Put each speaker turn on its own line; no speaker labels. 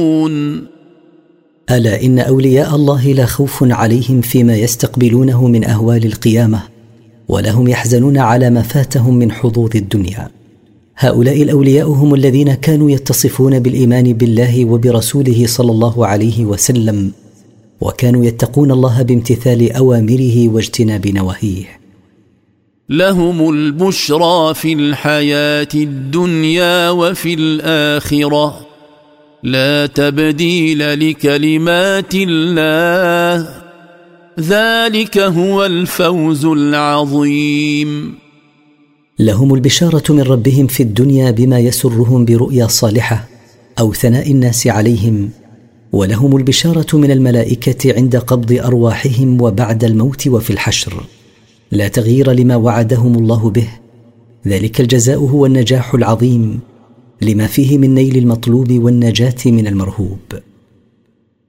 ألا إن أولياء الله لا خوف عليهم فيما يستقبلونه من أهوال القيامة، ولا هم يحزنون على ما فاتهم من حظوظ الدنيا. هؤلاء الأولياء هم الذين كانوا يتصفون بالإيمان بالله وبرسوله صلى الله عليه وسلم، وكانوا يتقون الله بامتثال أوامره واجتناب نواهيه.
لهم البشرى في الحياة الدنيا وفي الآخرة لا تبديل لكلمات الله ذلك هو الفوز العظيم.
لهم البشارة من ربهم في الدنيا بما يسرهم برؤيا صالحة أو ثناء الناس عليهم، ولهم البشارة من الملائكة عند قبض أرواحهم وبعد الموت وفي الحشر، لا تغيير لما وعدهم الله به. ذلك الجزاء هو النجاح العظيم لما فيه من نيل المطلوب والنجاة من المرهوب.